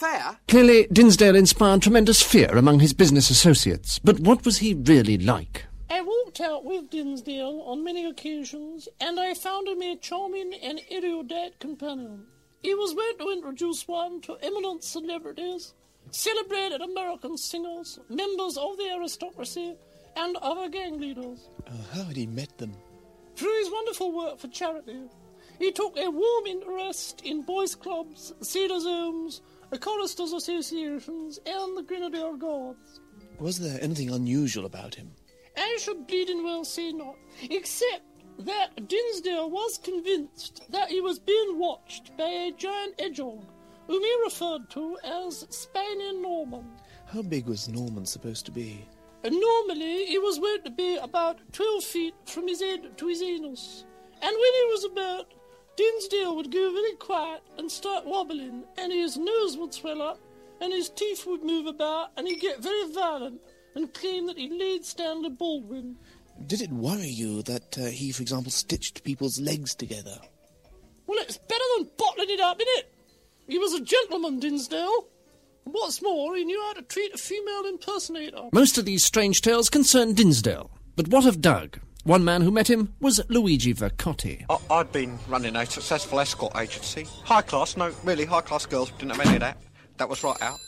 fair? Clearly, Dinsdale inspired tremendous fear among his business associates. But what was he really like? I walked out with Dinsdale on many occasions, and I found him a charming and erudite companion. He was wont to introduce one to eminent celebrities, celebrated American singers, members of the aristocracy, and other gang leaders. How had he met them? Through his wonderful work for charity. He took a warm interest in boys' clubs, Cedars Homes, choristers' associations, and the Grenadier Guards. Was there anything unusual about him? I should bleeding well say not, except that Dinsdale was convinced that he was being watched by a giant hedgehog, whom he referred to as Spiny Norman. How big was Norman supposed to be? Normally, he was wont to be about 12 feet from his head to his anus. And when he was about, Dinsdale would go very quiet and start wobbling, and his nose would swell up, and his teeth would move about, and he'd get very violent and claim that he laid Stanley Baldwin. Did it worry you that he, for example, stitched people's legs together? Well, it's better than bottling it up, innit? He was a gentleman, Dinsdale. And what's more, he knew how to treat a female impersonator. Most of these strange tales concern Dinsdale. But what of Doug? One man who met him was Luigi Vercotti. I'd been running a successful escort agency. High class, no, really high class girls. Didn't have any of that. That was right out.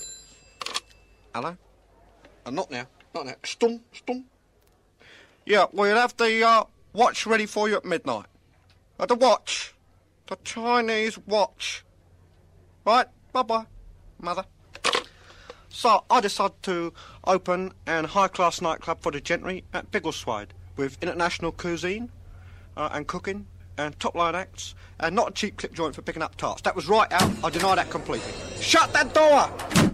Hello? Not now. Stum. Yeah, we'll have the watch ready for you at midnight. The watch. The Chinese watch. Right, bye-bye, mother. So I decided to open an high-class nightclub for the gentry at Biggleswade with international cuisine and cooking and top-line acts and not a cheap clip joint for picking up tarts. That was right out. I deny that completely. Shut that door!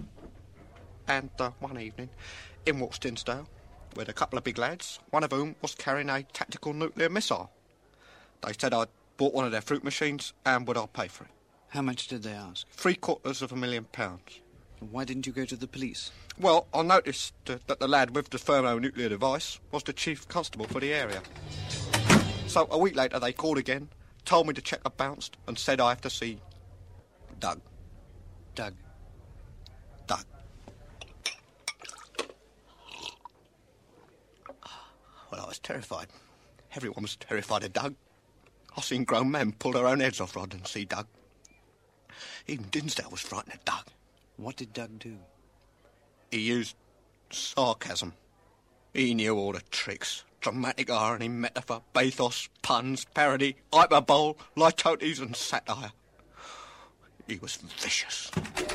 And one evening, in walks Dinsdale with a couple of big lads, one of whom was carrying a tactical nuclear missile. They said I'd bought one of their fruit machines and would I pay for it. How much did they ask? £750,000. Why didn't you go to the police? Well, I noticed that the lad with the thermonuclear device was the chief constable for the area. So a week later they called again, told me the cheque had bounced and said I have to see Doug. Doug. Well, I was terrified. Everyone was terrified of Doug. I've seen grown men pull their own heads off rather than see Doug. Even Dinsdale was frightened of Doug. What did Doug do? He used sarcasm. He knew all the tricks. Dramatic irony, metaphor, bathos, puns, parody, hyperbole, litotes and satire. He was vicious.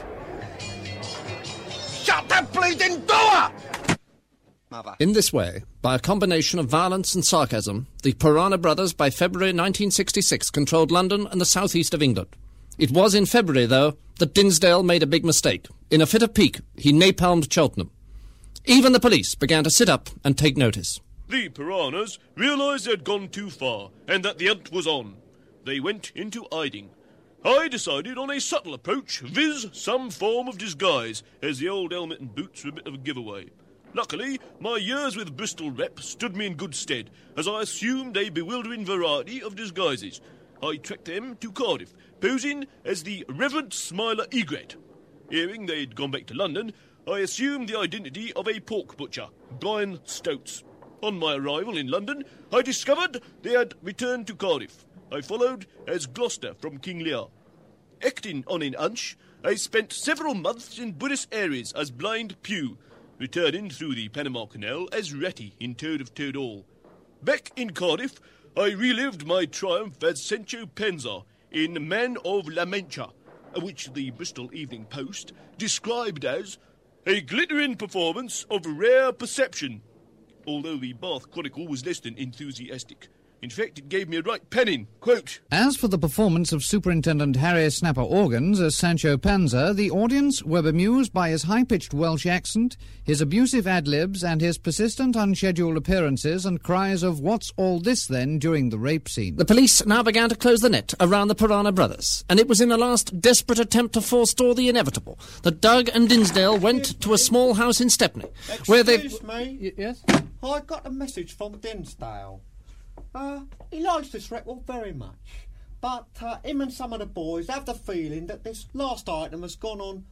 Shut that bleeding door! Mother. In this way, by a combination of violence and sarcasm, the Piranha Brothers by February 1966 controlled London and the southeast of England. It was in February, though, that Dinsdale made a big mistake. In a fit of pique, he napalmed Cheltenham. Even the police began to sit up and take notice. The Piranhas realised they'd gone too far and that the hunt was on. They went into hiding. I decided on a subtle approach, viz. Some form of disguise, as the old helmet and boots were a bit of a giveaway. Luckily, my years with Bristol Rep stood me in good stead, as I assumed a bewildering variety of disguises. I trekked them to Cardiff, posing as the Reverend Smiler Egret. Hearing they'd gone back to London, I assumed the identity of a pork butcher, Brian Stoats. On my arrival in London, I discovered they had returned to Cardiff. I followed as Gloucester from King Lear. Acting on an hunch, I spent several months in Buenos Aires as Blind Pew, returning through the Panama Canal as Ratty in Toad of Toad Hall. Back in Cardiff, I relived my triumph as Sancho Panza in Man of La Mancha, which the Bristol Evening Post described as a glittering performance of rare perception, although the Bath Chronicle was less than enthusiastic. In fact, it gave me a right penning. Quote, As for the performance of Superintendent Harry Snapper Organs as Sancho Panza, the audience were bemused by his high-pitched Welsh accent, his abusive ad-libs, and his persistent unscheduled appearances and cries of "What's all this, then?" during the rape scene. The police now began to close the net around the Piranha Brothers, and it was in a last desperate attempt to forestall the inevitable that Doug and Dinsdale went to a small house in Stepney, where they... Excuse me? Yes? I got a message from Dinsdale. He likes this record very much, but him and some of the boys have the feeling that this last item has gone on